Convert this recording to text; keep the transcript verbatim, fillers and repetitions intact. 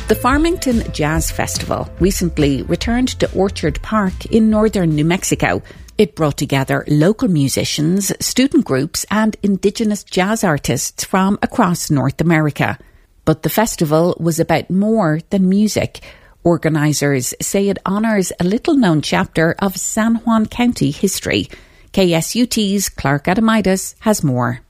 The Farmington Jazz Festival recently returned to Orchard Park in northern New Mexico. It brought together local musicians, student groups and Indigenous jazz artists from across North America. But the festival was about more than music. Organisers say it honours a little-known chapter of San Juan County history. K S U T's Clark Adamidas has more.